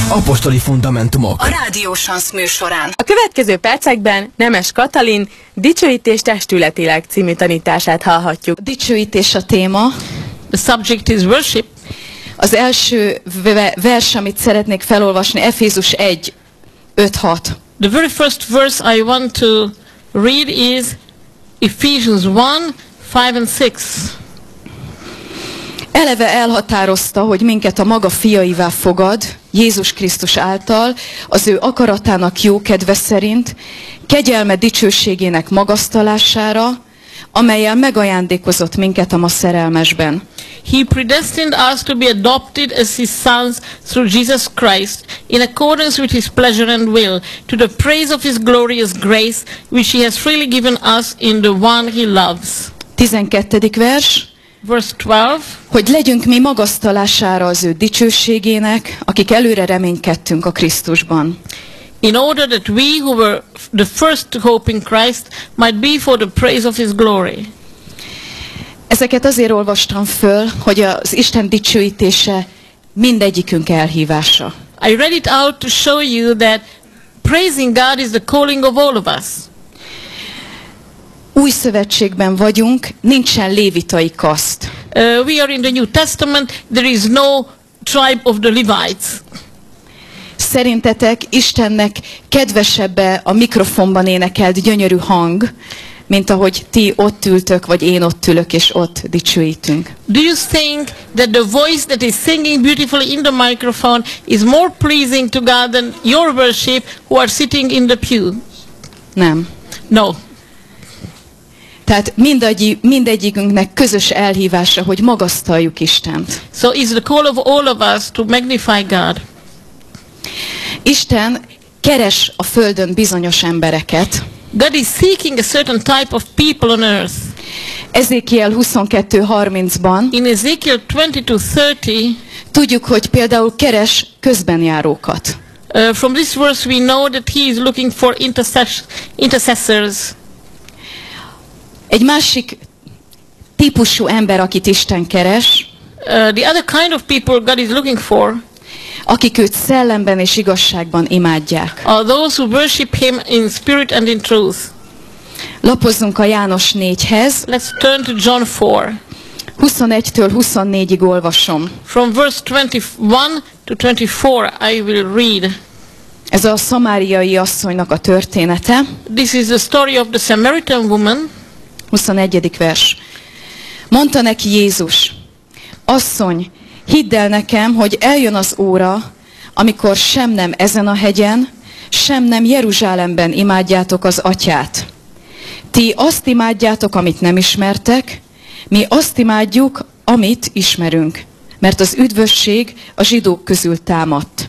Apostoli fundamentumok. A Rádió Sansz műsorán. A következő percekben Nemes Katalin Dicsőítés testületileg című tanítását hallhatjuk. Dicsőítés a téma. The subject is worship. Az első vers, amit szeretnék felolvasni, Efézus 1, 5-6. The very first verse I want to read is Ephesians 1, 5 and 6. Eleve elhatározta, hogy minket a maga fiaivá fogad, Jézus Krisztus által, az ő akaratának jókedve szerint, kegyelme dicsőségének magasztalására, amellyel megajándékozott minket a ma szerelmesben. He predestined us to be adopted as his sons through Jesus Christ, in accordance with his pleasure and will, to the praise of his glorious grace, which he has freely given us in the one he loves. 12. vers. Verse 12. Hogy legyünk mi magasztalására az ő dicsőségének, akik előre reménykedtünk a Krisztusban. In order that we who were the first to hope in Christ might be for the praise of his glory. Ezeket azért olvastam föl, hogy az Isten dicsőítése mindegyikünk elhívása. I read it out to show you that praising God is the calling of all of us. Új szövetségben vagyunk, nincsen lévitai kaszt. We are in the New Testament, there is no tribe of the Levites. Szerintetek Istennek kedvesebb a mikrofonban énekelt gyönyörű hang, mint ahogy ti ott ültök, vagy én ott ülök, és ott dicsőítünk? Do you think that the voice that is singing beautifully in the microphone is more pleasing to God than your worship who are sitting in the pew? Nem. No. Tehát mindegyikünknek közös elhívása, hogy magasztaljuk Istent. So it's the call of all of us to magnify God. Isten keres a földön bizonyos embereket. God is seeking a certain type of people on earth. Ezékiel 22:30-ban in Ezekiel 22:30 tudjuk, hogy például keres közbenjárókat. From this verse we know that he is looking for intercessors. Egy másik típusú ember, akit Isten keres, the other kind of people God is looking for, akik őt szellemben és igazságban imádják. Are those who worship him in spirit and in truth. Lapozzunk a János 4-hez. Let's turn to John 4. 21-től 24-ig olvasom. From verse 21 to 24 I will read. Ez a szamáriai asszonynak a története. This is the story of the Samaritan woman. 21. vers. Mondta neki Jézus: Asszony, hidd el nekem, hogy eljön az óra, amikor sem nem ezen a hegyen, sem nem Jeruzsálemben imádjátok az Atyát. Ti azt imádjátok, amit nem ismertek, mi azt imádjuk, amit ismerünk, mert az üdvösség a zsidók közül támadt.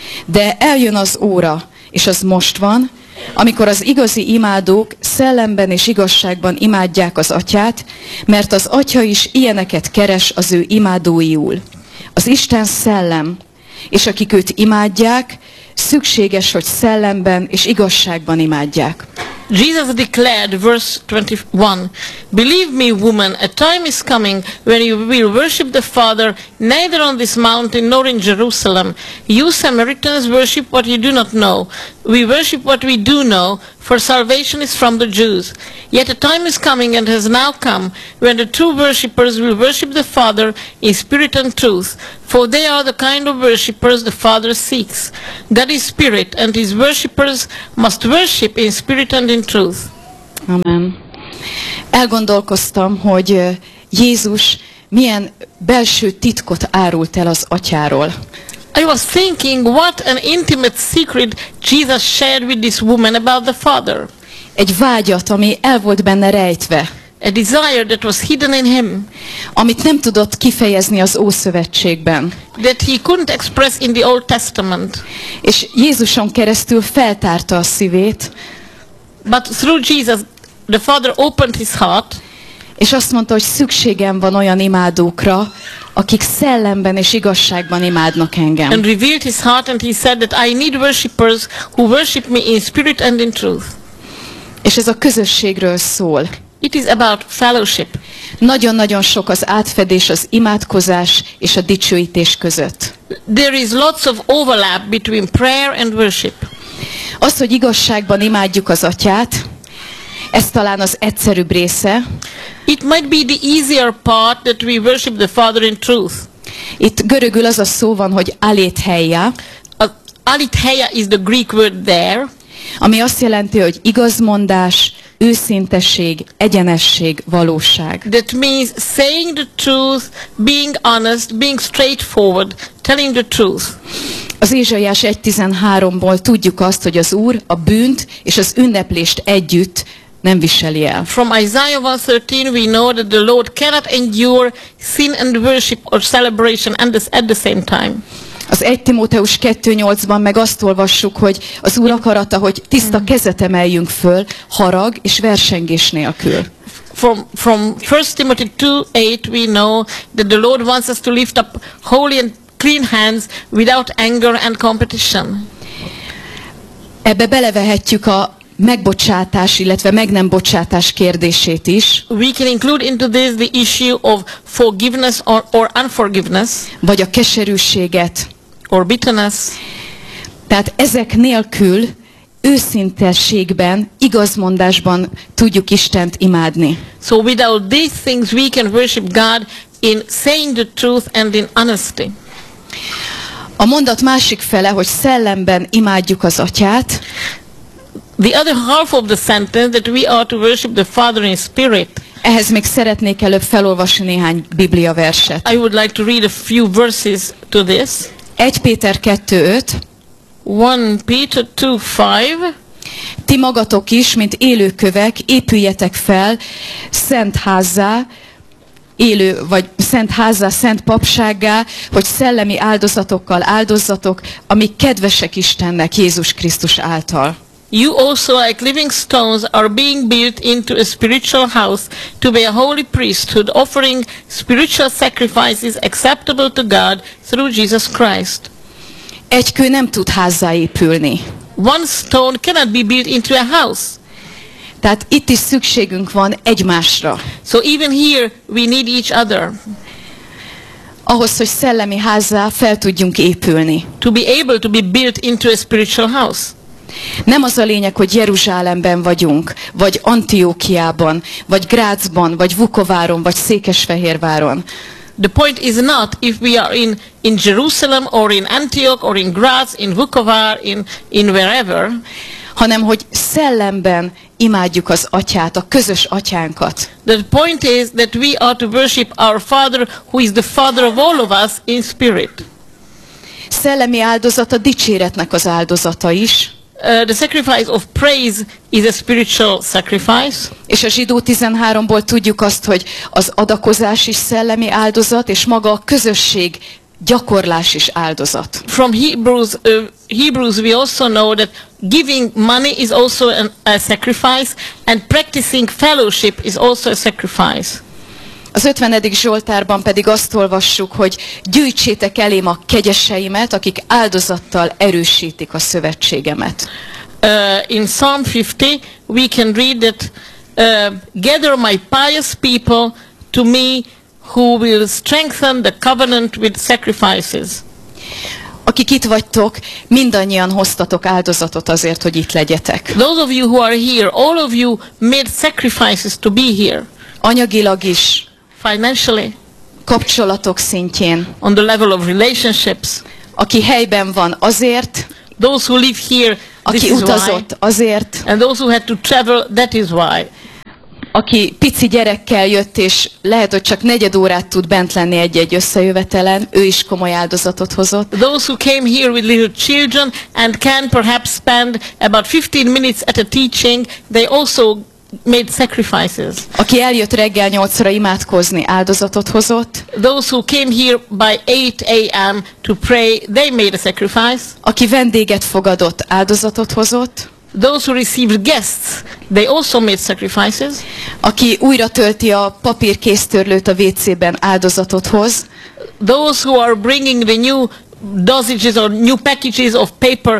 De eljön az óra, és az most van, amikor az igazi imádók szellemben és igazságban imádják az Atyát, mert az Atya is ilyeneket keres az ő imádóiul. Az Isten szellem, és akik őt imádják, szükséges, hogy szellemben és igazságban imádják. Jesus declared, verse 21, Believe me, woman, a time is coming when you will worship the Father neither on this mountain nor in Jerusalem. You Samaritans worship what you do not know. We worship what we do know, for salvation is from the Jews. Yet a time is coming and has now come when the true worshippers will worship the Father in spirit and truth, for they are the kind of worshippers the Father seeks. God is spirit, and his worshippers must worship in spirit and in truth. Amen. Elgondolkoztam, hogy Jézus milyen belső titkot árult el az Atyáról. I was thinking what an intimate secret Jesus shared with this woman about the Father. Egy vágyat, ami el volt benne rejtve. A desire that was hidden in him. Amit nem tudott kifejezni az Ószövetségben. That he couldn't express in the Old Testament. És Jézuson keresztül feltárta a szívét. But through Jesus, the Father opened his heart. És azt mondta, hogy szükségem van olyan imádókra, akik szellemben és igazságban imádnak engem. And revealed his heart, and he said that I need worshippers who worship me in spirit and in truth. És ez a közösségről szól. It is about fellowship. Nagyon-nagyon sok az átfedés az imádkozás és a dicsőítés között. there is lots of overlap between prayer and worship. Az, hogy igazságban imádjuk az Atyát, ez talán az egyszerűbb része. It might be the easier part that we worship the Father in truth. Itt görögül az a szó van, hogy aletheia, Aletheia is the Greek word there, ami azt jelenti, hogy igazmondás, őszintesség, egyenesség, valóság. that means saying the truth, being honest, being straightforward, telling the truth. Az Ézsaiás 1.13-ból tudjuk azt, hogy az Úr a bűnt és az ünneplést együtt nem viseli el. From Isaiah 1:13 we know that the Lord cannot endure sin and worship or celebration at the same time. Az 1 Timóteus 2.8-ban meg azt olvassuk, hogy az Úr akarata, hogy tiszta kezet emeljünk föl, harag és versengés nélkül. From 1 Timothy 2:8 we know that the Lord wants us to lift up holy and clean hands without anger and competition. Ebbe belevehetjük a megbocsátás, illetve meg nem bocsátás kérdését is. We can include into this the issue of forgiveness or unforgiveness, Vagy a keserűséget. or bitterness. Tehát ezek nélkül őszintességben, igazmondásban tudjuk Istent imádni. So without these things we can worship God in saying the truth and in honesty. A mondat másik fele, hogy szellemben imádjuk az Atyát, The other half of the sentence, that we are to worship the Father in spirit. ehhez még szeretnék előbb felolvasni néhány Biblia verset. I would like to read a few verses to this. 1 Péter 2.5. 1 Peter 2:5. Ti magatok is, mint élőkövek, épüljetek fel szent házzá, szent papsággá, hogy szellemi áldozatokkal áldozzatok, amik kedvesek Istennek Jézus Krisztus által. You also, like living stones, are being built into a spiritual house to be a holy priesthood, offering spiritual sacrifices acceptable to God through Jesus Christ. Egy kő nem tud házzá épülni. One stone cannot be built into a house. Tehát itt is szükségünk van egymásra. So even here we need each other Ahhoz, hogy szellemi házzá fel tudjunk épülni. to be able to be built into a spiritual house. Nem az a lényeg, hogy Jeruzsálemben vagyunk, vagy Antiókiában, vagy Grazban, vagy Vukováron, vagy Székesfehérváron. The point is not if we are in Jerusalem or in Antioch or in Graz, in Vukovar, in wherever, hanem hogy szellemben imádjuk az Atyát, a közös Atyánkat. The point is that we are to worship our Father, who is the Father of all of us, in spirit. Szellemi áldozat a dicséretnek az áldozata is. The sacrifice of praise is a spiritual sacrifice. És a Zsidó 13-ból tudjuk azt, hogy az adakozás is szellemi áldozat, és maga a közösség gyakorlás is áldozat. From Hebrews we also know that giving money is also a sacrifice, and practicing fellowship is also a sacrifice. Az 50. Zsoltárban pedig azt olvassuk, hogy gyűjtsétek elém a kegyeseimet, akik áldozattal erősítik a szövetségemet. In Psalm 50 we can read that gather my pious people to me who will strengthen the covenant with sacrifices. Akik itt vagytok, mindannyian hoztatok áldozatot azért, hogy itt legyetek. Those of you who are here, all of you made sacrifices to be here. Anyagilag is, Financially, kapcsolatok szintjén. on the level of relationships. Aki helyben van azért, Those who live here, this aki is why. utazott azért, And those who had to travel, that is why. aki pici gyerekkel jött, és lehet, hogy csak negyed órát tud bent lenni egy-egy összejövetelen, ő is komoly áldozatot hozott. Those who came here with little children and can perhaps spend about 15 minutes at a teaching, they also made sacrifices. Aki eljött reggel 8-ra imádkozni, áldozatot hozott. Those who came here by 8 a.m. to pray, they made a sacrifice. Aki vendéget fogadott, áldozatot hozott. Those who received guests, they also made sacrifices. Aki újra tölti a papírkésztörlőt a WC-ben, áldozatot hoz. Those who are bringing the new dosages or new packages of paper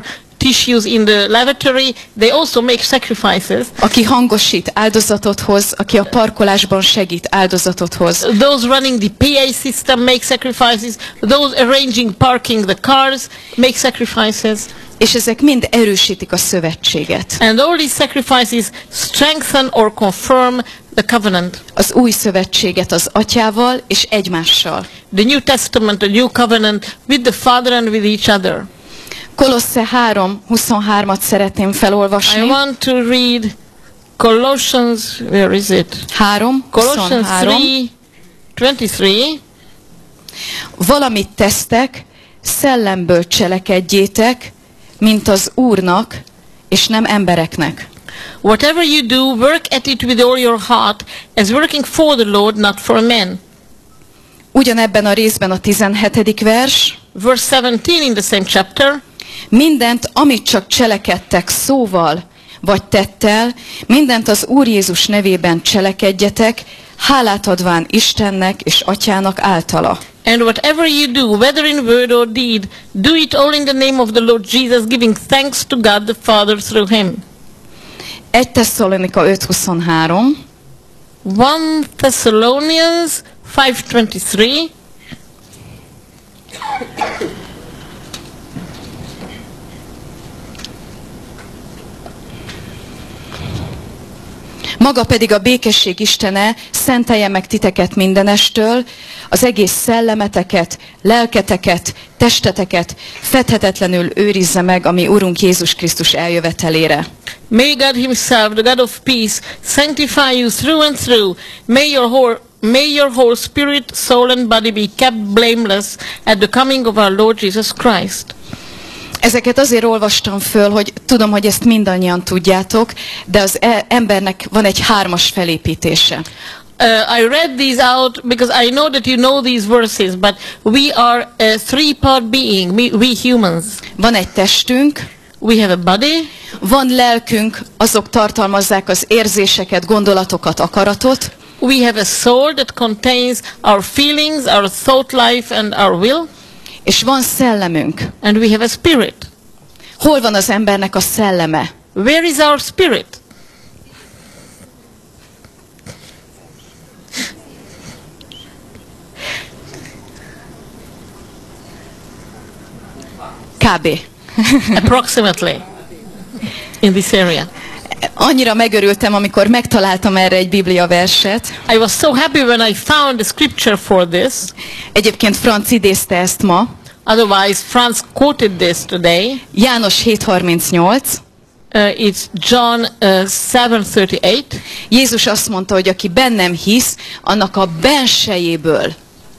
tissues in the lavatory, they also make sacrifices. Aki hangosít, áldozatot hoz, aki a parkolásban segít, áldozatot hoz. Those running the PA system make sacrifices. Those arranging parking the cars make sacrifices. És ezek mind erősítik a szövetséget. And all these sacrifices strengthen or confirm the covenant. Az új szövetséget az Atyával és egymással. The New Testament, the New Covenant with the Father and with each other. Kolosse 3:23-at szeretném felolvasni. I want to read Colossians, where is it? 3:23. Colossians 3:23. Valamit tesztek, szellemből cselekedjétek, mint az Úrnak, és nem embereknek. Whatever you do, work at it with all your heart, as working for the Lord, not for men. Ugyanebben a részben a 17. vers. Verse 17 in the same chapter. Mindent, amit csak cselekedtek szóval vagy tettel, mindent az Úr Jézus nevében cselekedjetek, hálát adván Istennek és Atyának általa. And whatever you do, whether in word or deed, do it all in the name of the Lord Jesus, giving thanks to God the Father through him. 1 Tesszalonika 5:23. 1 Thessalonians 5:23. Maga pedig a békesség Istene szentelje meg titeket mindenestől, az egész szellemeteket, lelketeket, testeteket fedhetetlenül őrizze meg a mi Urunk Jézus Krisztus eljövetelére. May God himself, the God of peace, sanctify you through and through. May your whole spirit, soul and body be kept blameless at the coming of our Lord Jesus Christ. Ezeket azért olvastam föl, hogy tudom, hogy ezt mindannyian tudjátok, de az embernek van egy 3-as felépítése. I read these out because I know that you know these verses, but we are a three-part being, we humans. Van egy testünk, We have a body, van lelkünk, azok tartalmazzák az érzéseket, gondolatokat, akaratot, we have a soul that contains our feelings, our thought life and our will, és van szellemünk. and we have a spirit. Hol van az embernek a szelleme? Where is our spirit? Kb. Approximately in this area. Annyira megörültem, amikor megtaláltam erre egy Biblia verset. I was so happy when I found the scripture for this. Egyébként Franc idézte ezt ma. Otherwise, Franz quoted this today. János 7:38. It's John 7:38. Jézus azt mondta, hogy aki bennem hisz, annak a bensejéből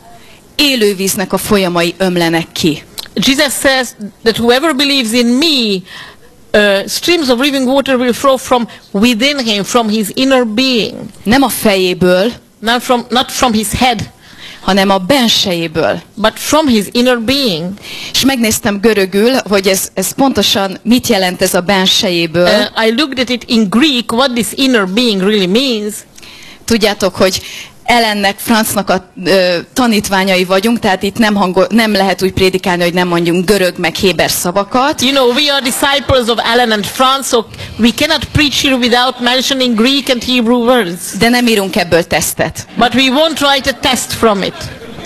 élő víznek a folyamai ömlenek ki. Jesus says that whoever believes in me, streams of living water will flow from within him, from his inner being. Nem a fejéből, Not from his head, hanem a bensejéből. but from his inner being. És megnéztem görögül, hogy ez pontosan mit jelent ez a bensejéből. I looked at it in Greek, what this inner being really means. Tudjátok, hogy Ellennek, Francnak a tanítványai vagyunk, tehát itt nem lehet úgy prédikálni, hogy nem mondjunk görög meg héber szavakat. You know, we are disciples of Alan and Franz, so we cannot preach here without mentioning Greek and Hebrew words. De nem írunk ebből tesztet. But we won't write a test from it.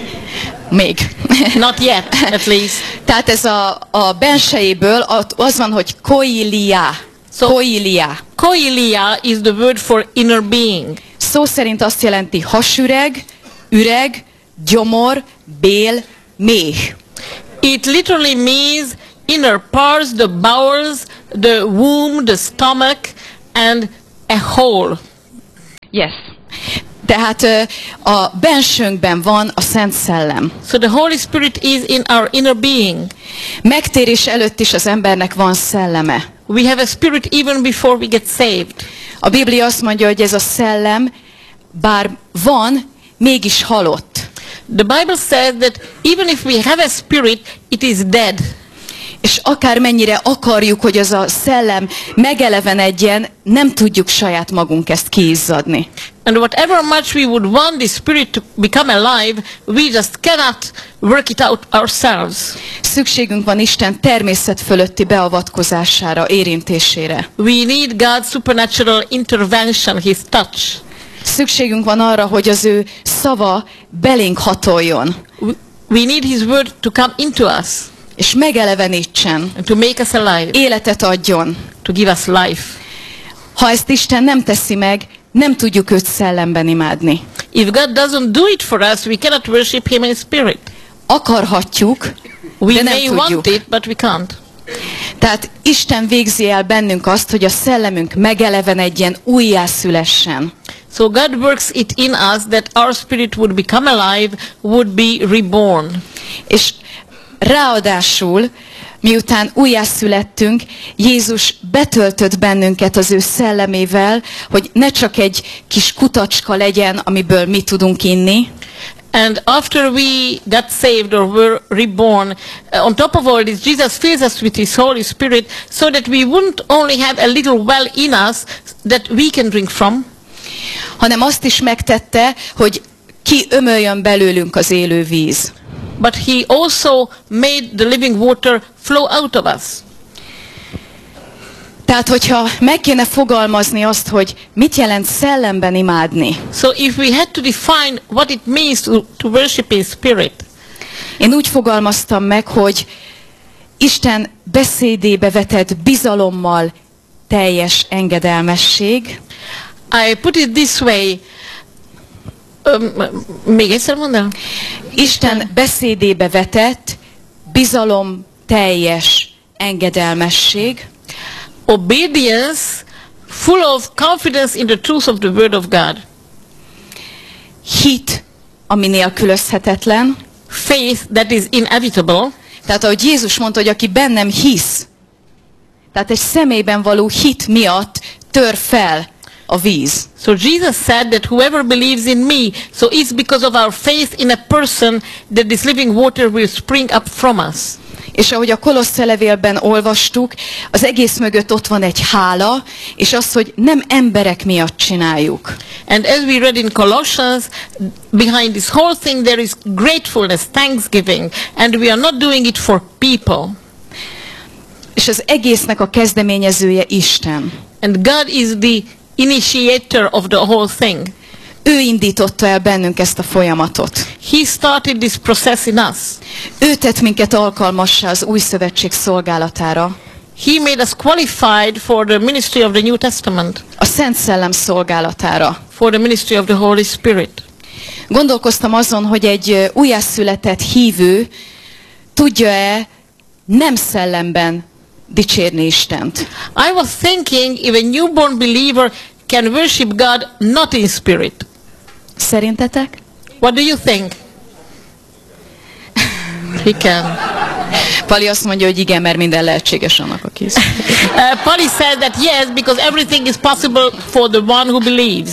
Még. Not yet, at least. Tehát ez a bensejéből az van, hogy koilia. Koilia. Koilia is the word for inner being. Szó szerint azt jelenti hasüreg, üreg, gyomor, bél, méh. It literally means inner parts, the bowels, the womb, the stomach, and a hole. Yes. Tehát a bensőnkben van a Szent Szellem. So the Holy Spirit is in our inner being. Megtérés előtt is az embernek van szelleme. We have a spirit even before we get saved. A Biblia azt mondja, hogy ez a szellem, bár van, mégis halott. The Bible says that even if we have a spirit, it is dead. És akármennyire akarjuk, hogy az a szellem megelevenedjen, nem tudjuk saját magunk ezt kiizzadni. And whatever much we would want the Spirit to become alive, we just cannot work it out ourselves. Szükségünk van Isten természet fölötti beavatkozására, érintésére. We need God's supernatural intervention, His touch. Szükségünk van arra, hogy az ő szava belénk hatoljon, We need His word to come into us és megelevenítsen, and to make us alive, életet adjon. to give us life. Ha ezt Isten nem teszi meg, nem tudjuk őt szellemben imádni. If God doesn't do it for us, we cannot worship Him in spirit. Akarhatjuk, We de nem may want tudjuk. it, but we can't. Tehát Isten végzi el bennünk azt, hogy a szellemünk megelevenedjen, újjászülessen. So God works it in us that our spirit would become alive, would be reborn. És ráadásul, miután újjászülettünk, Jézus betöltött bennünket az ő szellemével, hogy ne csak egy kis kutacska legyen, amiből mi tudunk inni, And after we got saved or were reborn, on top of all this, Jesus fills us with His Holy Spirit so that we wouldn't only have a little well in us that we can drink from, hanem azt is megtette, hogy kiömöljön belőlünk az élő víz. but He also made the living water flow out of us. Tehát, hogyha meg kéne fogalmazni azt, hogy mit jelent szellemben imádni, So if we had to define what it means to worship in spirit, én úgy fogalmaztam meg, hogy Isten beszédébe vetett bizalommal teljes engedelmesség, I put it this way. Még egyszer mondd el? Isten beszédébe vetett bizalom teljes engedelmesség, Obedience full of confidence in the truth of the word of God. hit, ami nélkülözhetetlen. Faith that is inevitable. Tehát ahogy Jézus mondta, hogy aki bennem hisz, tehát egy személyben való hit miatt tör fel a víz. So Jesus said that whoever believes in me, so it's because of our faith in a person that this living water will spring up from us. És ahogy a Kolosse levélben olvastuk, az egész mögött ott van egy hála, és az, hogy nem emberek miatt csináljuk. And as we read in Colossians, behind this whole thing there is gratefulness, thanksgiving, and we are not doing it for people. És az egésznek a kezdeményezője Isten. And God is the initiator of the whole thing. Ő indította el bennünk ezt a folyamatot. He started this process in us. Ő tett minket alkalmassá az új szövetség szolgálatára, He made us qualified for the ministry of the New Testament, a Szent Szellem szolgálatára. for the ministry of the Holy Spirit. Gondolkoztam azon, hogy egy újjászületett hívő tudja-e nem szellemben dicsérni Istent. I was thinking if a newborn believer can worship God not in spirit. Szerintetek? What do you think? He can. Pali azt mondja, hogy igen, mert minden lehetséges annak, aki hisz. Polly said that yes, because everything is possible for the one who believes.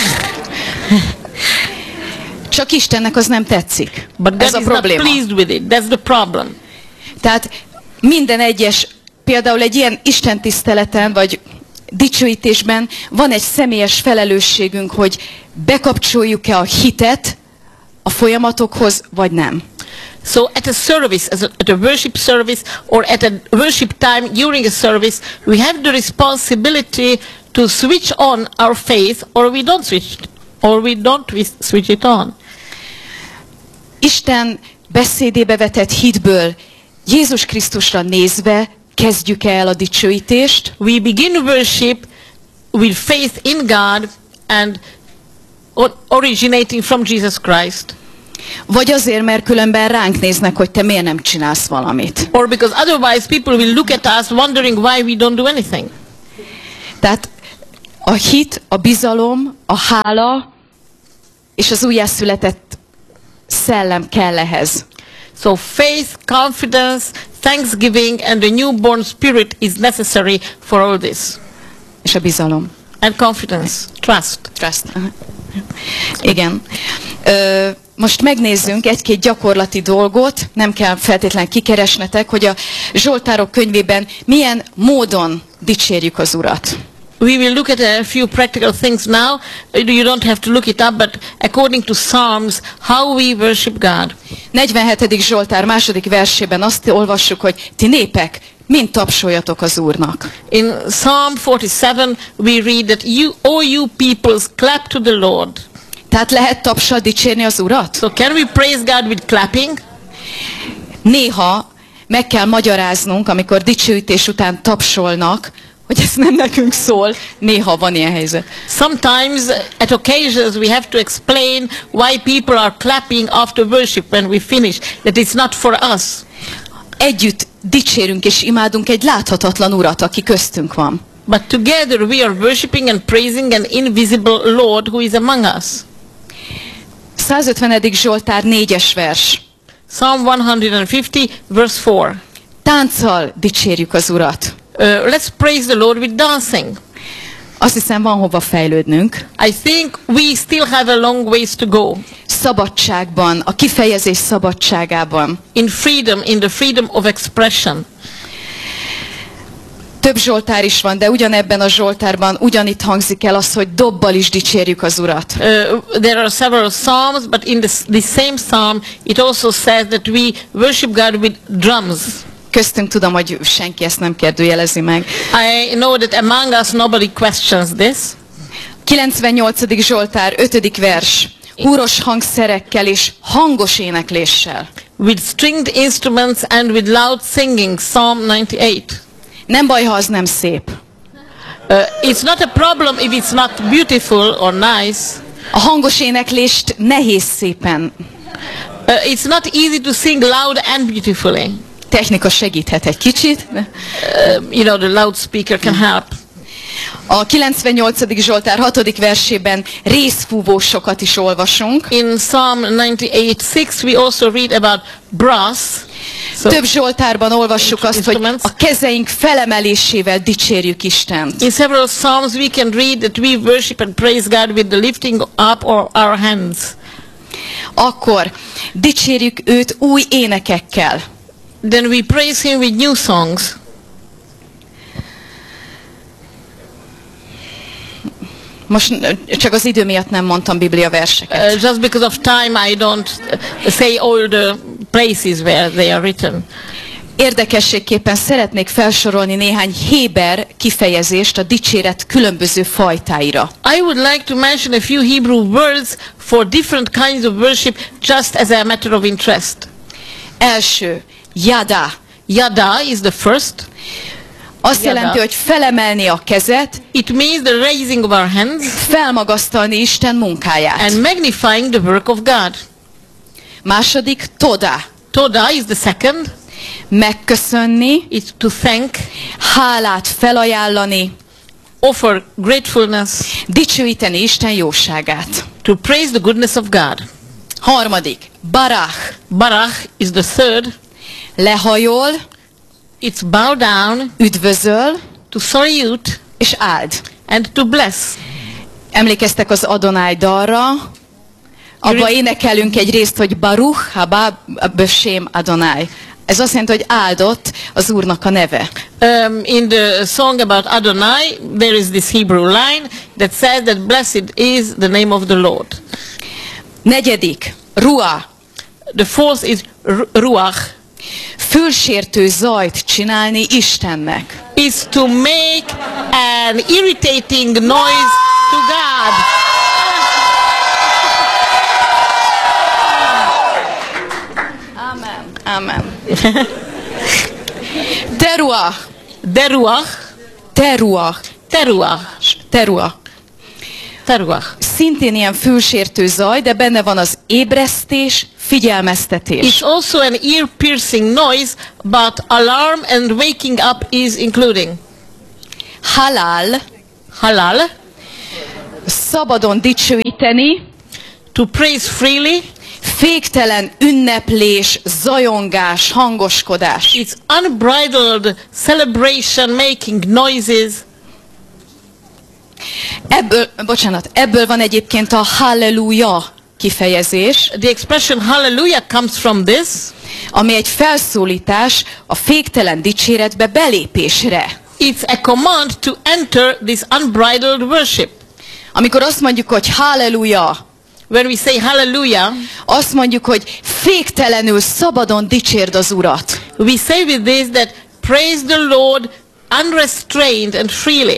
Csak Istennek az nem tetszik. But God Ez a is not probléma. pleased with it. That's the problem. Tehát minden egyes, például egy ilyen istentiszteleten, vagy dicsőítésben van egy személyes felelősségünk, hogy bekapcsoljuk-e a hitet a folyamatokhoz, vagy nem. So at a service, at a worship service, or at a worship time during a service, we have the responsibility to switch on our faith, or we don't switch it on. Isten beszédébe vetett hitből Jézus Krisztusra nézve kezdjük el a dicsőítést, We begin worship with faith in God and originating from Jesus Christ, vagy azért, mert különben ránk néznek, hogy te miért nem csinálsz valamit. or because otherwise people will look at us wondering why we don't do anything. Tehát a hit, a bizalom, a hála és az újjászületett szellem kell ehhez. So faith, confidence, thanksgiving and the newborn spirit is necessary for all this. És a bizalom. And confidence, trust. Trust. Igen. Most megnézzünk egy-két gyakorlati dolgot, nem kell feltétlenül kikeresnetek, hogy a Zsoltárok könyvében milyen módon dicsérjük az Urat. We will look at a few practical things now. You don't have to look it up, but according to Psalms, how we worship God. 47. Zsoltár második versében azt olvassuk, hogy ti népek, mind tapsoljatok az Úrnak. In Psalm 47, we read that all you peoples, clap to the Lord. Tehát lehet tapsal dicsérni az Urat? So can we praise God with clapping? Néha meg kell magyaráznunk, amikor dicsőítés után tapsolnak, hogy ez nem nekünk szól. Néha van ilyen helyzet. Sometimes, at occasions, we have to explain why people are clapping after worship when we finish, that it's not for us. Együtt dicsérünk és imádunk egy láthatatlan Urat, aki köztünk van. But together we are worshiping and praising an invisible Lord who is among us. 150. Zsoltár 4-es vers. Psalm 150, verse 4. Tánccal dicsérjük az Urat. Let's praise the Lord with dancing. Azt hiszem, van hova fejlődnünk. I think we still have a long ways to go. Szabadságban, a kifejezés szabadságában. In the freedom of expression. Több zsoltár is van, de ugyanebben a zsoltárban ugyanitt hangzik el az, hogy dobbal is dicsérjük az Urat. There are several psalms, but in the same psalm it also says that we worship God with drums. Köztünk tudom, hogy senki ezt nem kérdőjelezi meg. I know that among us nobody questions this. 98. Zsoltár 5. vers. Húros hangszerekkel és hangos énekléssel. With stringed instruments and with loud singing, Psalm 98. Nem baj, ha az nem szép. It's not a problem if it's not beautiful or nice. A hangos éneklést nehéz szépen. It's not easy to sing loud and beautifully. Technika segíthet egy kicsit. You know, the loudspeaker can help. A 98. Zsoltár 6. versében részfúvósokat is olvasunk. In Psalm 98:6 we also read about brass. So, több zsoltárban olvassuk azt, hogy a kezeink felemelésével dicsérjük Istent. In several psalms we can read that we worship and praise God with the lifting up of our hands. Akkor dicsérjük őt új énekekkel. Then we praise him with new songs. Most csak az idő miatt nem mondtam Biblia verseket. Just because of time I don't say all the places where they are written. Érdekességképpen szeretnék felsorolni néhány héber kifejezést a dicséret különböző fajtáira. I would like to mention a few Hebrew words for different kinds of worship just as a matter of interest. Első, yada. Yada is the first. Azt jelenti, hogy felemelni a kezet. It means the raising of our hands. Felmagasztalni Isten munkáját. And magnifying the work of God. Második, toda. Toda is the second. Megköszönni. It's to thank. Hálát felajánlani. Offer gratefulness. Dicsőíteni Isten jóságát. To praise the goodness of God. Harmadik, barach. Barach is the third. Lehajol. It's bow down. Üdvözöl. To salute. És áld. And to bless. Emlékeztek az Adonai dalra? Abba énekelünk egy részt, hogy Baruch haba b'shem Adonai. Ez azt jelenti, hogy áldott az Úrnak a neve. In the song about Adonai, there is this Hebrew line that says that blessed is the name of the Lord. Negyedik, ruach. The fourth is ruach. Fülsértő zajt csinálni Istennek. Is to make an irritating noise to God. Amen. Amen. Teruach. Deruach. Teruach. Teruach. Teruach. Teruach. Szintén ilyen fülsértő zaj, de benne van az ébresztés, figyelmeztetés. It's also an ear-piercing noise, but alarm and waking up is including. Halal. Halal. Szabadon dicsőíteni. To praise freely. Féktelen ünneplés, zajongás, hangoskodás. It's unbridled celebration, making noises. Ebből van egyébként a halleluja kifejezés. The expression hallelujah comes from this. Ami egy felszólítás a féktelen dicséretbe belépésre. It's a command to enter this unbridled worship. Amikor azt mondjuk, hogy halleluja, When we say hallelujah, azt mondjuk, hogy féktelenül, szabadon dicsérd az Urat. we say with this that praise the Lord unrestrained and freely.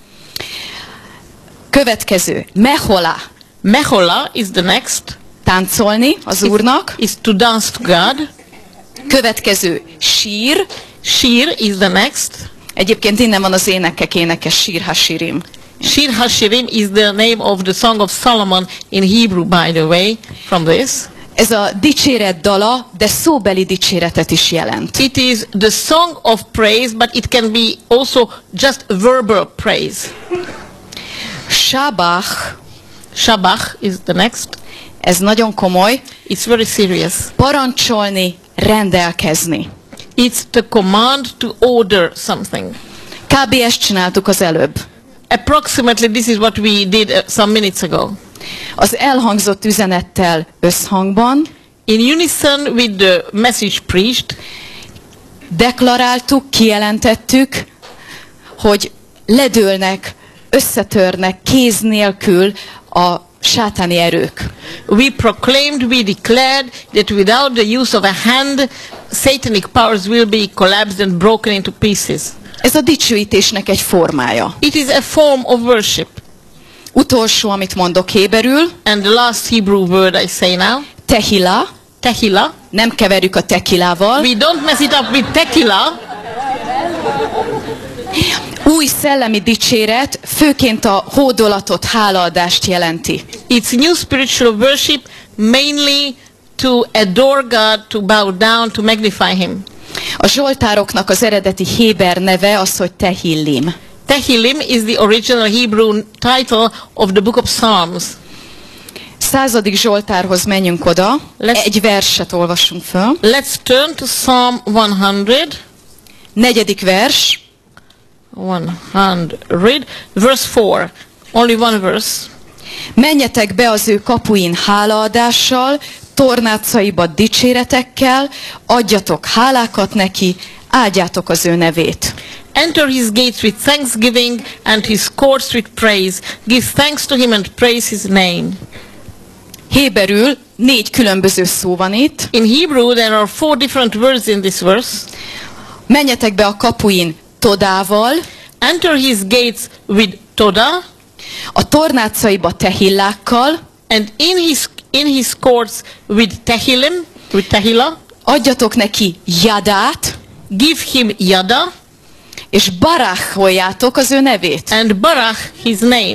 Következő, mehola, Mehola is the next. táncolni az Úrnak. Is to dance to God. Következő, sír. Shir is the next. Egyébként innen van az énekek énekes, sír hasirim. Shir Hashirim is the name of the Song of Solomon in Hebrew, by the way, from this. Ez a dicséret dala, de szóbeli dicséretet is jelent. It is the song of praise, but it can be also just verbal praise. Sábach, Shabach is the next. ez nagyon komoly, It's very serious. parancsolni, rendelkezni. It's the command to order something. Kb. Ezt csináltuk az előbb. Approximately this is what we did some minutes ago. Az elhangzott üzenettel összhangban In unison with the message preached, deklaráltuk, kijelentettük, hogy ledőlnek, összetörnek kéz nélkül a sátáni erők. we proclaimed, we declared that without the use of a hand, satanic powers will be collapsed and broken into pieces. Ez a dicsőítésnek egy formája. It is a form of worship. Utolsó, amit mondok héberül, And the last Hebrew word I say now, tehila, tehila. nem keverjük a tekilával, We don't mess it up with tequila. új szellemi dicséret, főként a hódolatot, hálaadást jelenti. It's new spiritual worship, mainly to adore God, to bow down, to magnify Him. A zsoltároknak az eredeti héber neve az, hogy tehillim. Tehillim is the original Hebrew title of the book of Psalms. 100. Zsoltárhoz menjünk oda, egy verset olvasunk föl. Let's turn to Psalm 100. 4. vers. 100. Verse 4. Only one verse. Menjetek be az ő kapuin hálaadással, tornácaiba dicséretekkel, adjatok hálákat neki, áldjátok az ő nevét. Enter his gates with thanksgiving and his courts with praise. Give thanks to him and praise his name. Héberül 4 különböző szó van itt. In Hebrew there are 4 different words in this verse. Menjetek be a kapuin todával, Enter his gates with toda, a tornácaiba tehillákkal, and in his courts with tehillim, with tehila. adjatok neki jadát, Give him yada és barácholjátok az ő nevét. and barach his name.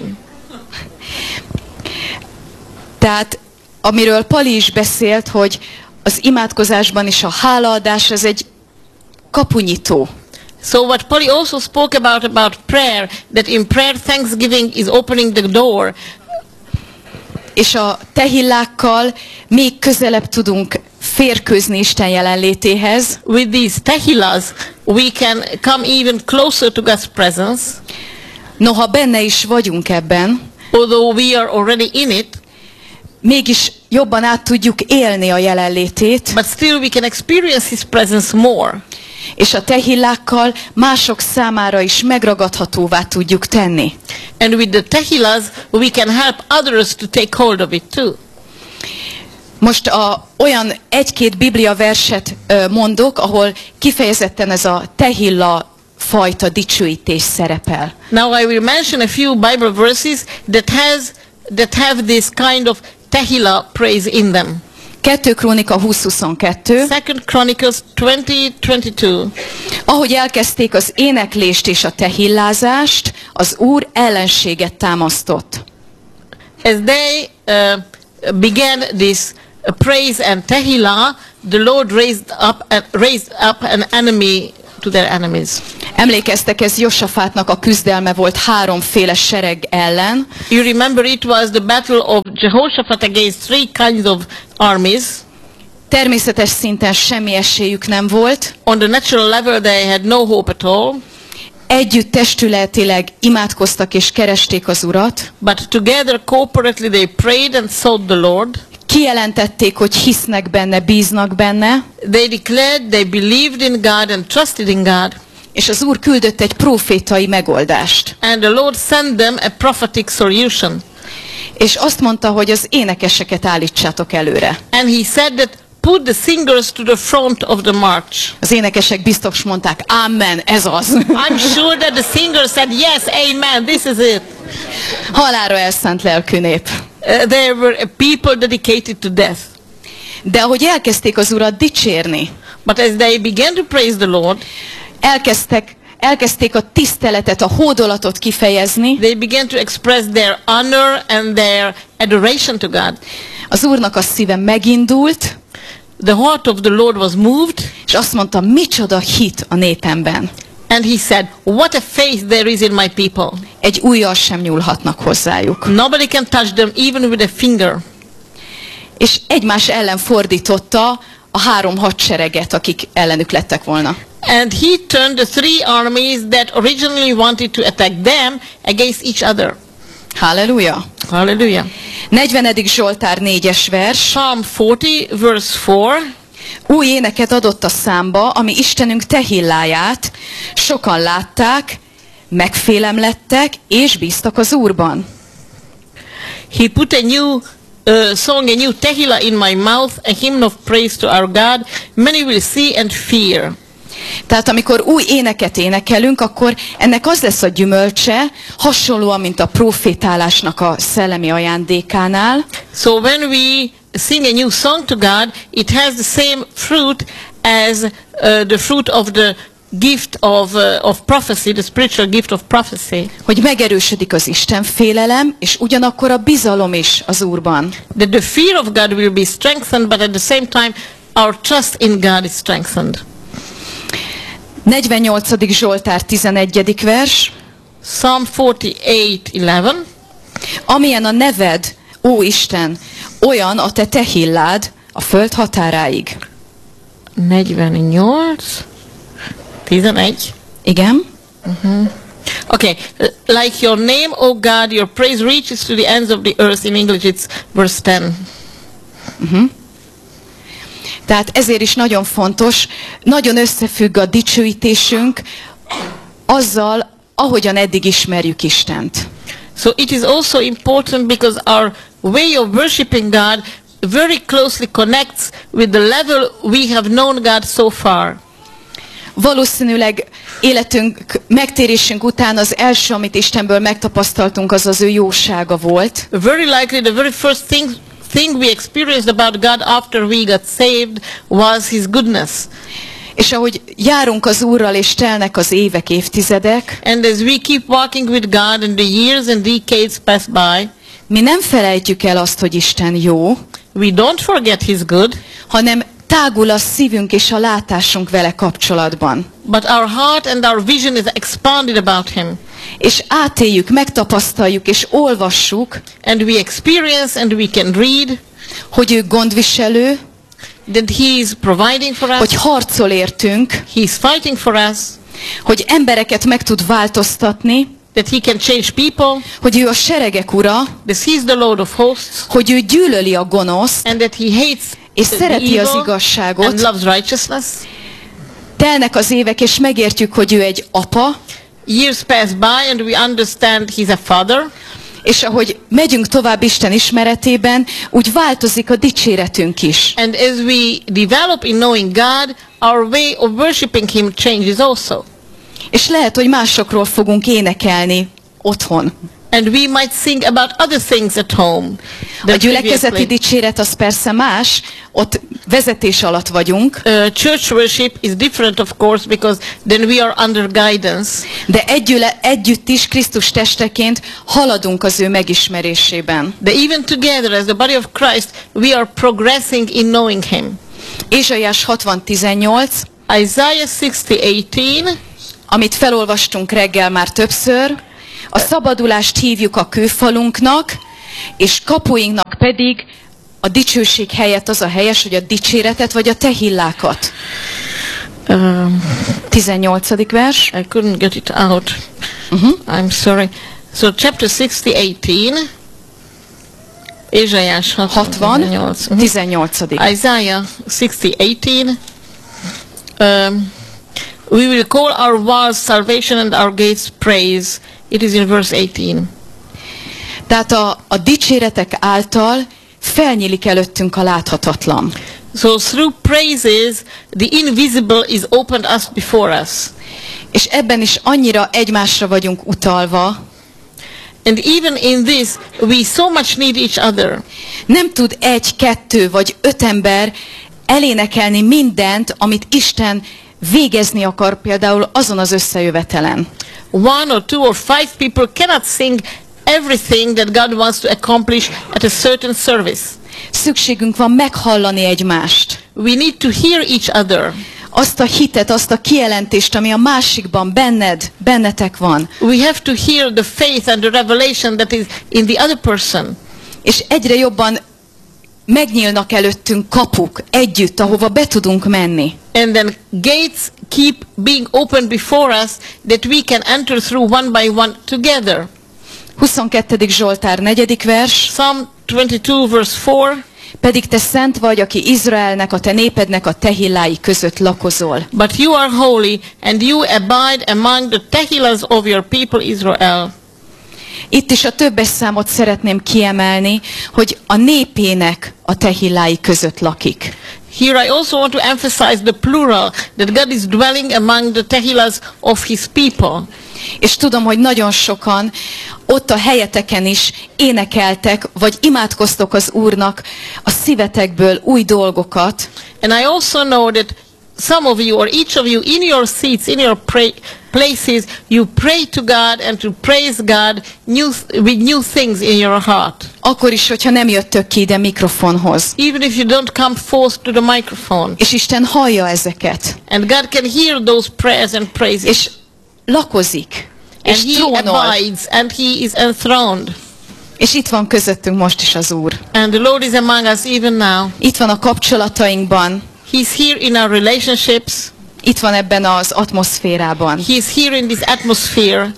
Tehát amiről Pali is beszélt, hogy az imádkozásban is a hálaadás az egy kapunyitó. So what Paul also spoke about prayer, that in prayer thanksgiving is opening the door. És a tehillákkal még közelebb tudunk férkőzni Isten jelenlétéhez. With these tehillas, we can come even closer to God's presence. Noha benne is vagyunk ebben, Although we are already in it, mégis jobban át tudjuk élni a jelenlétét, but still we can experience his presence more. és a tehillákkal mások számára is megragadhatóvá tudjuk tenni. And with the tehillas, we can help others to take hold of it too. Most olyan 1-2 Biblia verset mondok, ahol kifejezetten ez a tehilla fajta dicsőítés szerepel. Now I will mention a few Bible verses that have this kind of tehillah praise in them. 2 Krónika 20:22. 2 Chronicles 20:22. Ahogy elkezdték az éneklést és a tehillázást, az Úr ellenséget támasztott. As they began this praise and tehillah, the Lord raised up an enemy to their enemies. Emlékeztek, ez Josafátnak a küzdelme volt 3 sereg ellen. You remember it was the battle of Jehoshaphat against 3 kinds of armies. Természetes szinten semmi esélyük nem volt. On the natural level they had no hope at all. Együtt testületileg imádkoztak és keresték az Urat. But together corporately they prayed and sought the Lord. Kijelentették, hogy hisznek benne, bíznak benne. They declared they believed in God and trusted in God. És az Úr küldött egy profétai megoldást. And the Lord sent them a prophetic solution. És azt mondta, hogy az énekeseket állítsátok előre. And he said that put the singers to the front of the march. Az énekesek biztos mondták, amen, ez az. I'm sure that the singers said, yes, amen, this is it. Halálra elszánt lelkű nép. There were a people dedicated to death. De ahogy elkezdték az Urat dicsérni, But as they began to praise the Lord, elkezdték a tiszteletet, a hódolatot kifejezni, they began to express their honor and their adoration to God. az Úrnak a szíve megindult, The heart of the Lord was moved, és azt mondta, micsoda hit a népemben. and he said, what a faith there is in my people. Egy ujjal sem nyúlhatnak hozzájuk. Nobody can touch them even with a finger. És egymás ellen fordította a 3 hadsereget, akik ellenük lettek volna. And he turned the 3 armies that originally wanted to attack them against each other. Halleluja! Hallelujah. 40. Zsoltár 4-es vers. Psalm 40 verse 4. Új éneket adott a számba, ami Istenünk tehilláját. Sokan látták, megfélemlettek, és bíztak az Úrban. He put a new song, a new tehillah in my mouth, a hymn of praise to our God. Many will see and fear. Tehát amikor új éneket énekelünk, akkor ennek az lesz a gyümölcse, hasonlóan, mint a profétálásnak a szellemi ajándékánál. So when we sing a new song to God, it has the same fruit as the fruit of the gift of prophecy, the spiritual gift of prophecy. Hogy megerősödik az Isten félelem, és ugyanakkor a bizalom is az Úrban. That the fear of God will be strengthened, but at the same time our trust in God is strengthened. 48. Zsoltár 11. vers. Psalm 48:11. Amilyen a neved, ó Isten, olyan a te tehillád a föld határáig. 48. 11. Igen? Okay, like your name, O God, your praise reaches to the ends of the earth. In English it's verse 10. Tehát ezért is nagyon fontos, nagyon összefügg a dicsőítésünk azzal, ahogyan eddig ismerjük Istent. So it is also important because our way of worshiping God very closely connects with the level we have known God so far. Valószínűleg életünk, megtérésünk után az első, amit Istenből megtapasztaltunk, az az ő jósága volt. Very likely the very first thing we experienced about God after we got saved was His goodness. És ahogy járunk az Úrral, és telnek az évek, évtizedek, And as we keep walking with God and the years and decades pass by, mi nem felejtjük el azt, hogy Isten jó, we don't forget His good, hanem tágul a szívünk és a látásunk vele kapcsolatban. but our heart and our vision is expanded about Him. És átéljük, megtapasztaljuk és olvassuk, And we experience and we can read hogy ő gondviselő, that He is providing for us, hogy harcol értünk, He is fighting for us, hogy embereket meg tud változtatni, that He can change people, hogy ő a seregek ura, that He is the Lord of hosts, hogy ő gyűlöli a gonoszt, and that He hates és the szereti az evil and igazságot. loves righteousness. Telnek az évek, és megértjük, hogy ő egy apa, Years pass by and we understand He's a Father. és ahogy megyünk tovább Isten ismeretében, úgy változik a dicséretünk is. And as we develop in knowing God, our way of worshiping Him changes also. És lehet, hogy másokról fogunk énekelni otthon. And we might sing about other things at home. A gyülekezeti dicséret az persze más, ott vezetés alatt vagyunk, Church worship is different, of course, because then we are under guidance. de együtt is Krisztus testeként haladunk az ő megismerésében. But even together as the body of Christ, we are progressing in knowing Him. Ézsaiás 60:18, Isaiah 60:18. amit felolvastunk reggel már többször, a szabadulást hívjuk a kőfalunknak, és kapuinknak pedig a dicsőség helyett az a helyes, hogy a dicséretet vagy a tehillákat. 18. vers. I couldn't get it out. I'm sorry. So chapter 60:18. Ézsaiás 60, 18. Isaiah 60:18. We will call our walls salvation and our gates praise. It is in verse 18. Tehát a dicséretek által felnyílik előttünk a láthatatlan. So through praises, the invisible is opened us before us. És ebben is annyira egymásra vagyunk utalva. And even in this, we so much need each other. Nem tud 1, 2 vagy 5 ember elénekelni mindent, amit Isten végezni akar például azon az összejövetelen. 1 or 2 or 5 people cannot sing everything that God wants to accomplish at a certain service. Szükségünk van meghallani egymást. We need to hear each other. Azt a hitet, azt a kijelentést, ami a másikban, bennetek van. We have to hear the faith and the revelation that is in the other person. És egyre jobban megnyílnak előttünk kapuk együtt, ahova be tudunk menni. And then gates keep being opened before us that we can enter through one by one together. 22. Zsoltár 4. vers. Psalm 22 verse 4. Pedig te szent vagy, aki Izraelnek, a te népednek a tehillái között lakozol. But you are holy, and you abide among the tehillas of your people Israel. Itt is a többes számot szeretném kiemelni, hogy a népének a tehillái között lakik. Here I also want to emphasize the plural, that God is dwelling among the tehillas of his people. És tudom, hogy nagyon sokan ott a helyeteken is énekeltek, vagy imádkoztok az Úrnak a szívetekből új dolgokat. And I also know that some of you or each of you in your seats, in your places, you pray to God and to praise God with new things in your heart. Akkor is, hogyha nem jöttök ki ide mikrofonhoz. Even if you don't come forth to the microphone. És Isten hallja ezeket. And God can hear those prayers and praises. És lakozik. And És he trónol. abides and he is enthroned. És itt van közöttünk most is az Úr. And the Lord is among us even now. Itt van a kapcsolatainkban. He's here in our relationships. Itt van ebben az atmoszférában. He's here in this atmosphere.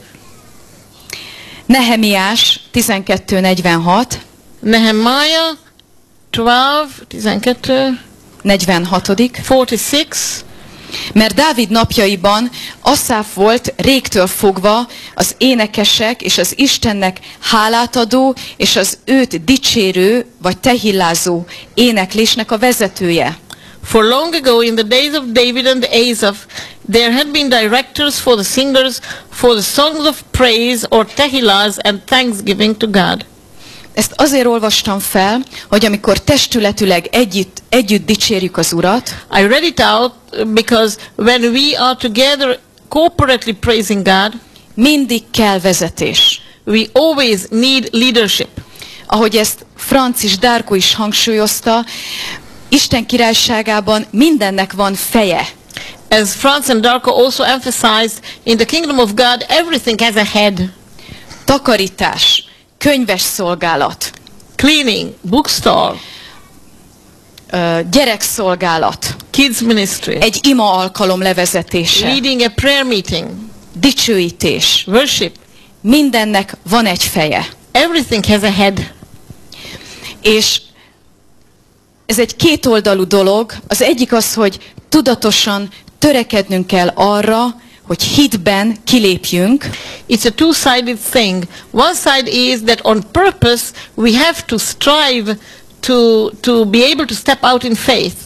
Nehemiás 12:46. Nehemiah 12, 46. 46. Mert Dávid napjaiban Asszáf volt régtől fogva az énekesek és az Istennek hálát adó és az őt dicsérő vagy tehillázó éneklésnek a vezetője. For long ago, in the days of David and Asaph, there had been directors for the singers for the songs of praise or tehillas and thanksgiving to God. Ezt azért olvastam fel, hogy amikor testületileg együtt dicsérjük az Urat, I read it out because when we are together corporately praising God, mindig kell vezetés. we always need leadership. Ahogy ezt Francis Darko is hangsúlyozta, Isten királyságában mindennek van feje. As Franz and Darko also emphasized, in the kingdom of God, everything has a head. Takarítás, könyves szolgálat, Cleaning, bookstore, gyerekszolgálat, kids ministry, egy ima alkalom levezetése, leading a prayer meeting, dicsőítés. worship. Mindennek van egy feje. Everything has a head. És ez egy kétoldalú dolog. Az egyik az, hogy tudatosan törekednünk kell arra, hogy hitben kilépjünk. It's a two-sided thing. One side is that on purpose we have to strive to be able to step out in faith.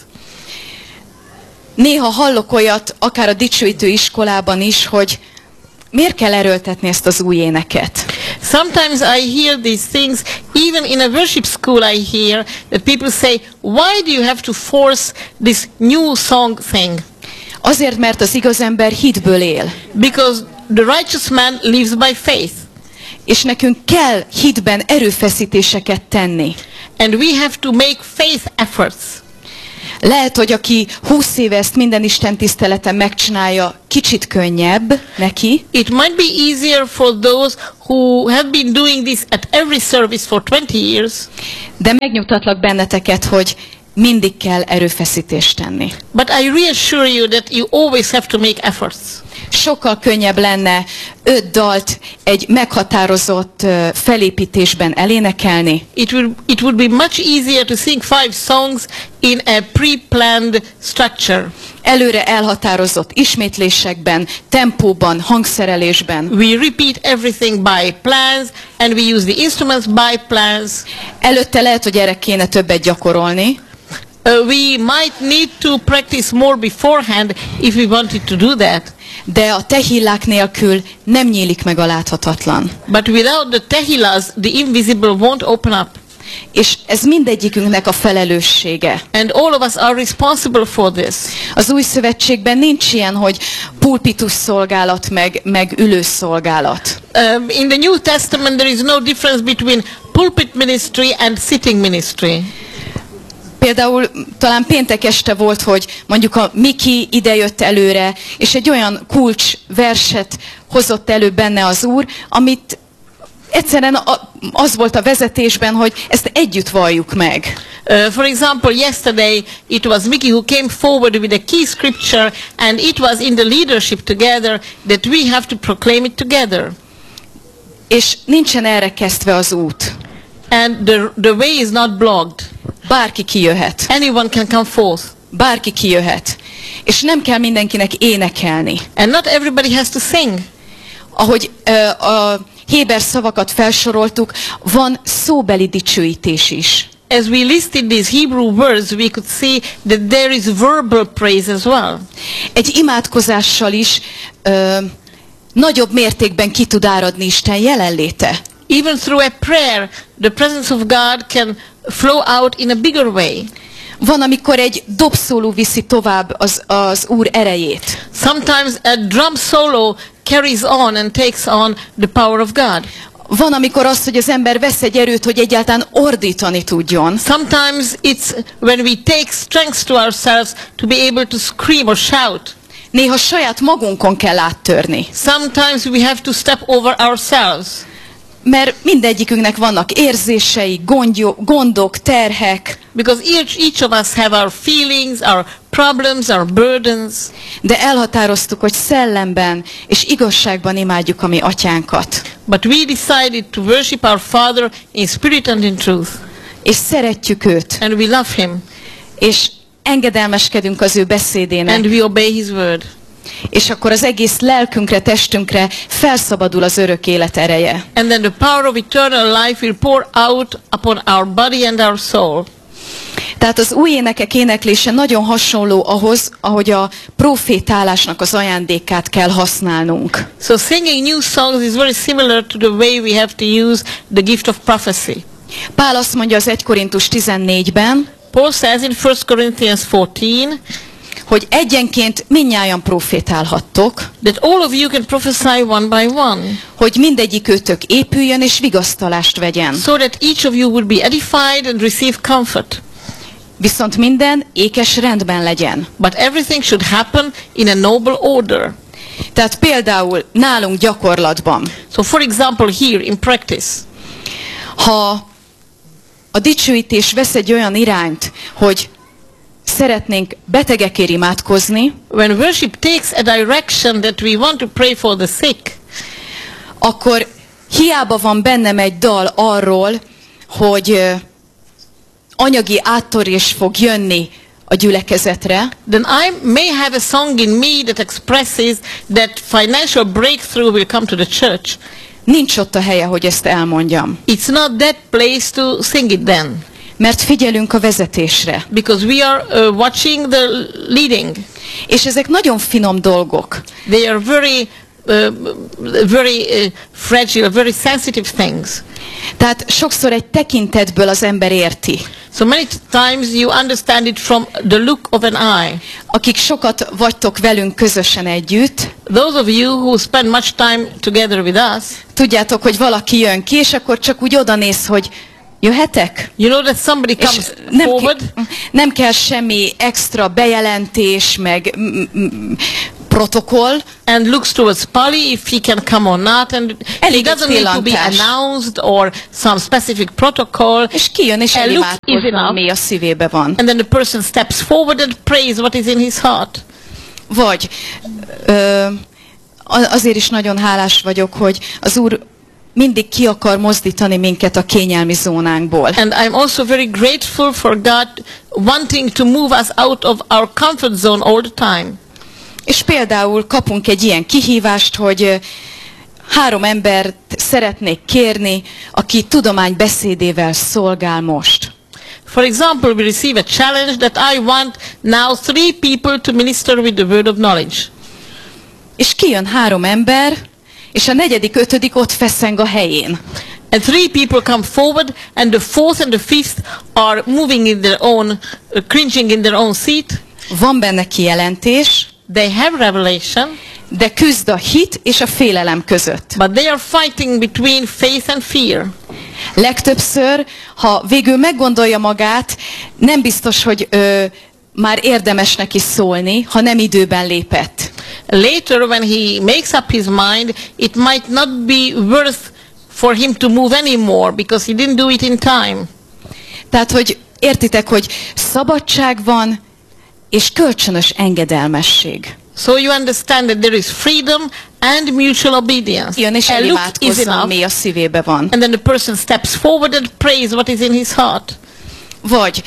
Néha hallok olyat, akár a dicsőítő iskolában is, hogy miért kell erőltetni ezt az új éneket? Sometimes I hear these things, even in a worship school I hear that people say, why do you have to force this new song thing? Azért, mert az igaz ember hitből él. Because the righteous man lives by faith. És nekünk kell hitben erőfeszítéseket tenni. And we have to make faith efforts. Lehet, hogy aki 20 éve ezt minden Isten tiszteleten megcsinálja, kicsit könnyebb neki. It might be easier for those who have been doing this at every service for 20 years. De megnyugtatlak benneteket, hogy mindig kell erőfeszítést tenni. But I reassure you that you always have to make efforts. Sokkal könnyebb lenne 5 dalt egy meghatározott felépítésben elénekelni. It would be much easier to sing 5 songs in a pre-planned structure. Előre elhatározott ismétlésekben, tempóban, hangszerelésben. We repeat everything by plans and we use the instruments by plans. Előtte lehet, hogy erre kéne többet gyakorolni. We might need to practice more beforehand if we wanted to do that. De a tehillák nélkül nem nyílik meg a láthatatlan. But without the tehillas, the invisible won't open up. És ez mindegyikünknek a felelőssége. And all of us are responsible for this. Az új szövetségben nincs ilyen, hogy pulpitus szolgálat meg ülő szolgálat. In the New Testament there is no difference between pulpit ministry and sitting ministry. Például talán péntek este volt, hogy mondjuk a Miki idejött előre, és egy olyan kulcs verset hozott elő benne az Úr, amit egyszerűen az volt a vezetésben, hogy ezt együtt valljuk meg. For example, yesterday it was Mickey who came forward with a key scripture, and it was in the leadership together that we have to proclaim it together. És nincsen elrekesztve az út. And the way is not blocked. Bárki kijöhet. Anyone can come forth. Bárki kijöhet. És nem kell mindenkinek énekelni. And not everybody has to sing. Ahogy a héber szavakat felsoroltuk, van szóbeli dicsőítés is. As we listed these Hebrew words, we could see that there is verbal praise as well. Egy imádkozással is nagyobb mértékben ki tud áradni Isten jelenléte. Even through a prayer, the presence of God can flow out in a bigger way. Van, amikor egy dobszóló viszi tovább az Úr erejét. Sometimes a drum solo carries on and takes on the power of God. Van, amikor az, hogy az ember vesz egy erőt, hogy egyáltalán ordítani tudjon. Sometimes it's when we take strength to ourselves to be able to scream or shout. Néha saját magunkon kell áttörni. Sometimes we have to step over ourselves. Mert mindegyikünknek vannak érzései, gondok, terhek. Because each of us have our feelings, our problems, our burdens. De elhatároztuk, hogy szellemben és igazságban imádjuk a mi atyánkat. But we decided to worship our Father in spirit and in truth. És szeretjük őt. And we love him. És engedelmeskedünk az ő beszédének. And we obey his word. És akkor az egész lelkünkre, testünkre felszabadul az örök élet ereje. And then the power of eternal life will pour out upon our body and our soul. Tehát az új énekek éneklése nagyon hasonló ahhoz, ahogy a profétálásnak az ajándékát kell használnunk. So singing new songs is very similar to the way we have to use the gift of prophecy. Pál azt mondja az 1 Korintus 14-ben, Paul says in 1 Corinthians 14, hogy egyenként mindnyájan profétálhattok, that all of you can prophesy one by one, hogy mindegyik őtök épüljön és vigasztalást vegyen. so that each of you would be edified and receive comfort. Viszont minden ékes rendben legyen. But everything should happen in a noble order. Tehát például nálunk gyakorlatban, So for example here in practice, ha a dicsőítés vesz egy olyan irányt, hogy szeretnénk betegekért imádkozni, when worship takes a direction that we want to pray for the sick, akkor hiába van bennem egy dal arról, hogy anyagi áttörés fog jönni a gyülekezetre, then I may have a song in me that expresses that financial breakthrough will come to the church. nincs ott a helye, hogy ezt elmondjam. It's not that place to sing it then. Mert figyelünk a vezetésre. Because we are watching the leading. És ezek nagyon finom dolgok. They are very fragile, very sensitive things. Tehát sokszor egy tekintetből az ember érti. So many times you understand it from the look of an eye. Akik sokat vagytok velünk közösen együtt, Those of you who spend much time together with us, tudjátok, hogy valaki jön ki, és akkor csak úgy odanéz, hogy jöhetek? you know that somebody És comes forward. nem kell semmi extra bejelentés, meg protokoll, and looks towards Polly if he can come or not, and he Elég egy doesn't need to be pillantás. announced or some specific protocol. és kijön és And look, is elimádkozza, enough. ami a szívébe van. And then the person steps forward and prays what is in his heart. Vagy azért is nagyon hálás vagyok, hogy az Úr mindig ki akar mozdítani minket a kényelmi zónánkból. And I'm also very grateful for God wanting to move us out of our comfort zone all the time. És például kapunk egy ilyen kihívást, hogy 3 embert szeretnék kérni, aki tudománybeszédével szolgál most. For example, we receive a challenge that I want now 3 people to minister with the word of knowledge. És kijön 3 ember, és a 4., 5. ott feszeng a helyén. And 3 people come forward, and the 4th and the 5th are moving in their own, cringing in their own seat. Van benne kijelentés, They have revelation, de küzd a hit és a félelem között. but they are fighting between faith and fear. Legtöbbször, ha végül meggondolja magát, nem biztos, hogy már érdemes neki szólni, ha nem időben lépett. Later, when he makes up his mind, it might not be worth for him to move anymore because he didn't do it in time. Tehát, hogy értitek, hogy szabadság van, és kölcsönös engedelmesség. So you understand that there is freedom and mutual obedience. Jön és And look is elimádkozza, enough. ami a szívébe van. And then the person steps forward and prays what is in his heart. Vagy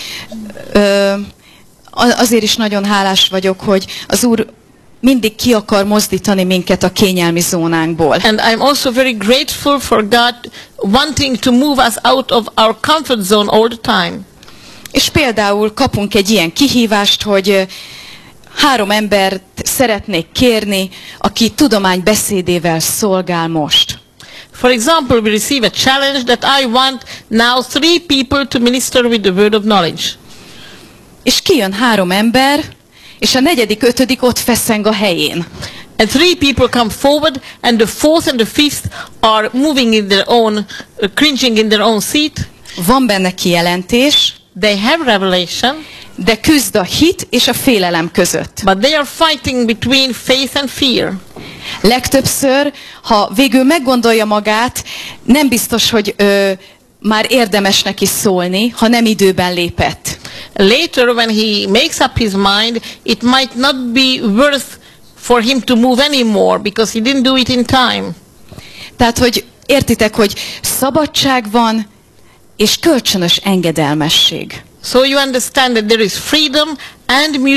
azért is nagyon hálás vagyok, hogy az Úr mindig ki akar mozdítani minket a kényelmi zónánkból. And I'm also very grateful for God wanting to move us out of our comfort zone all the time. És például kapunk egy ilyen kihívást, hogy 3 embert szeretnék kérni, aki tudománybeszédével szolgál most. For example, we receive a challenge that I want now 3 people to minister with the word of knowledge. És kijön 3 ember, és a 4., 5. ott feszeng a helyén. And 3 people come forward, and the 4th and the 5th are moving in their own, cringing in their own seat. Van benne kijelentés, They have revelation, de küzd a hit és a félelem között. but they are fighting between faith and fear. Legtöbbször, ha végül meggondolja magát, nem biztos, hogy már érdemes neki szólni, ha nem időben lépett. Later, when he makes up his mind, it might not be worth for him to move anymore because he didn't do it in time. Tehát, hogy értitek, hogy szabadság van, és kölcsönös engedelmesség. So you understand that there is freedom and